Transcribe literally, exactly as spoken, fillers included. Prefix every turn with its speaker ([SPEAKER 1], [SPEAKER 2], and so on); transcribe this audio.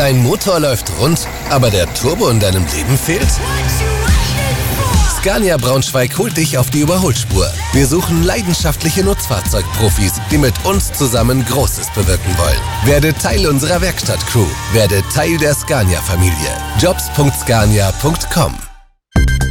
[SPEAKER 1] Dein Motor läuft rund, aber der Turbo in deinem Leben fehlt? Scania Braunschweig holt dich auf die Überholspur. Wir suchen leidenschaftliche Nutzfahrzeugprofis, die mit uns zusammen Großes bewirken wollen. Werde Teil unserer Werkstattcrew. Werde Teil der Scania-Familie. jobs punkt scania punkt com